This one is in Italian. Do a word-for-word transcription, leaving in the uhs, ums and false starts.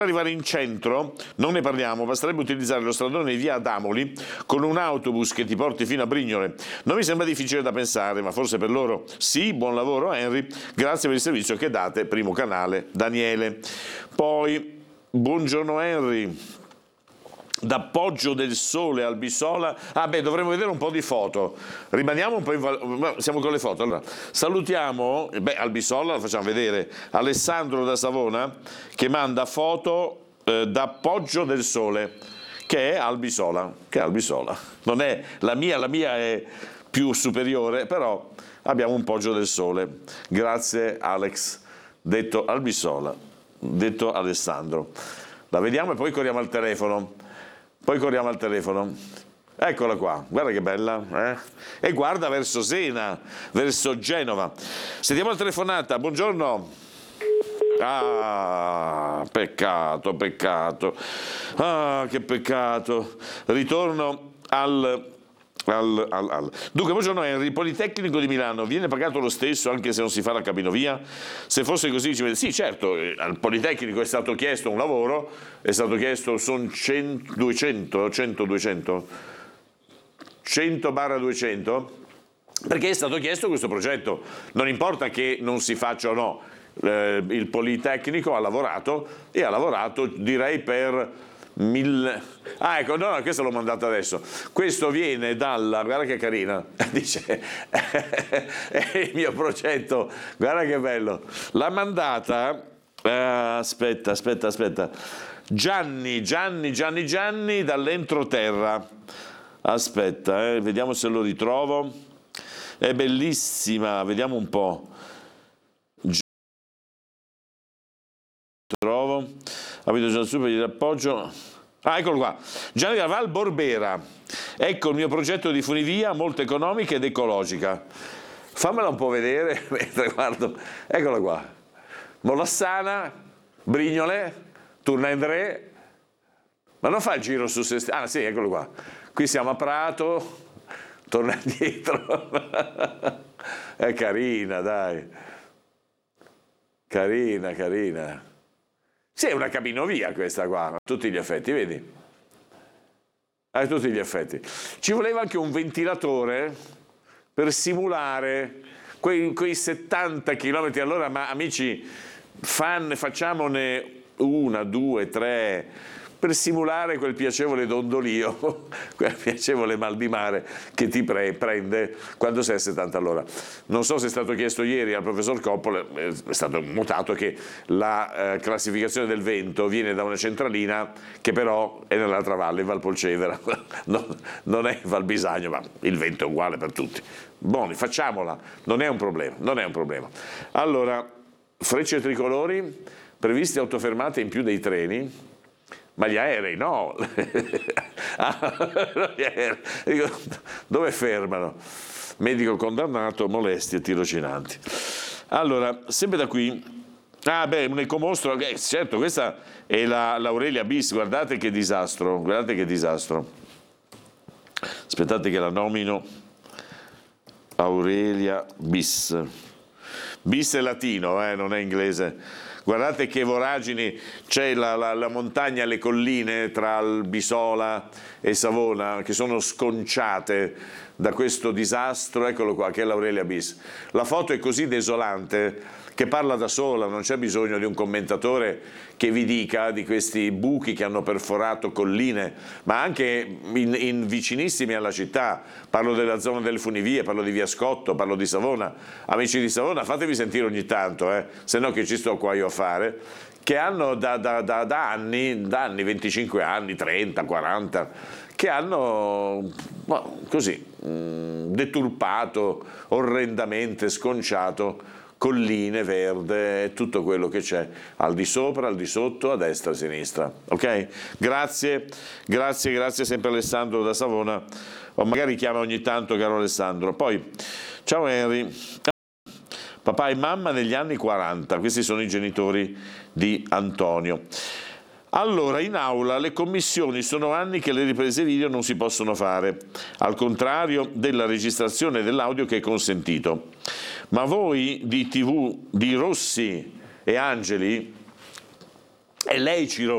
arrivare in centro, non ne parliamo, basterebbe utilizzare lo stradone di via Adamoli con un autobus che ti porti fino a Brignole. Non mi sembra difficile da pensare, ma forse per loro sì. Buon lavoro Henry, grazie per il servizio che date, primo canale, Daniele. Poi, buongiorno Henry. Da Poggio del Sole al Bissola. Ah beh, dovremmo vedere un po' di foto. Rimaniamo un po' in val... siamo con le foto. Allora, salutiamo, beh, al Bissola, lo facciamo vedere, Alessandro da Savona, che manda foto eh, da Poggio del Sole, che è al Bissola, che è al Bissola. Non è la mia, la mia è più superiore, però abbiamo un Poggio del Sole. Grazie Alex, detto al Bissola, detto Alessandro. La vediamo e poi corriamo al telefono. Poi corriamo al telefono. Eccola qua, guarda che bella, eh? E guarda verso Sena, verso Genova. Sentiamo la telefonata, buongiorno. Ah, peccato, peccato. Ah, che peccato. Ritorno al... Al, al, al. Dunque, buongiorno Henry, il Politecnico di Milano viene pagato lo stesso anche se non si fa la cabinovia? Se fosse così ci vede. Sì, certo, al Politecnico è stato chiesto un lavoro, è stato chiesto, sono cento, duecento, cento, duecento, cento barra duecento, perché è stato chiesto questo progetto. Non importa che non si faccia o no, eh, il Politecnico ha lavorato e ha lavorato direi per... Mille... Ah ecco, no, no, questo l'ho mandato adesso. Questo viene dalla, guarda che carina, dice è il mio progetto, guarda che bello. L'ha mandata, eh, aspetta, aspetta, aspetta, Gianni, Gianni, Gianni, Gianni dall'entroterra. Aspetta, eh, vediamo se lo ritrovo. È bellissima, vediamo un po'. Trovo, abito già super di appoggio. Ah, eccolo qua. Gianni da Val Borbera. Ecco il mio progetto di funivia, molto economica ed ecologica. Fammela un po' vedere mentre guardo. Eccola qua. Molassana, Brignole, Tournai-en-Brie. Ma non fa il giro su se stesso. Ah, sì, eccolo qua. Qui siamo a Prato. Torna indietro. È carina, dai. Carina, carina. Sì, è una cabinovia questa qua, a tutti gli effetti, vedi? A tutti gli effetti. Ci voleva anche un ventilatore per simulare quei, quei settanta chilometri all'ora, ma amici, fan, facciamone una, due, tre, per simulare quel piacevole dondolio, quel piacevole mal di mare che ti pre prende quando sei a settanta all'ora. Non so se è stato chiesto ieri al professor Coppola, è stato notato che la eh, classificazione del vento viene da una centralina che però è nell'altra valle, Valpolcevera, non, non è Val Bisagno, ma il vento è uguale per tutti. Buoni, facciamola, non è un problema, non è un problema. Allora, frecce tricolori, previste autofermate in più dei treni. Ma gli aerei no, ah, gli aerei. Dico, dove fermano? Medico condannato, molestie tirocinanti. Allora, sempre da qui, ah beh, un ecomostro, eh, certo, questa è la l'Aurelia bis, guardate che disastro, guardate che disastro. Aspettate che la nomino, Aurelia bis. Bis è latino, eh, non è inglese. Guardate che voragini, c'è la, la, la montagna, le colline tra il Bisola e Savona che sono sconciate da questo disastro, eccolo qua, che è l'Aurelia bis. La foto è così desolante che parla da sola, non c'è bisogno di un commentatore che vi dica di questi buchi che hanno perforato colline, ma anche in, in vicinissimi alla città. Parlo della zona delle funivie, parlo di Via Scotto, parlo di Savona. Amici di Savona, fatevi sentire ogni tanto, eh, se no che ci sto qua io a fare, che hanno da, da, da, da anni, da anni, venticinque anni, trenta, quaranta, che hanno così deturpato, orrendamente sconciato colline, verde, tutto quello che c'è al di sopra, al di sotto, a destra, a sinistra. Ok? Grazie, grazie, grazie sempre Alessandro da Savona. O magari chiama ogni tanto, caro Alessandro. Poi, ciao Henry. Papà e mamma negli anni quaranta, questi sono i genitori di Antonio. Allora, in aula le commissioni sono anni che le riprese video non si possono fare, al contrario della registrazione dell'audio che è consentito. Ma voi di tivù di Rossi e Angeli, e lei ci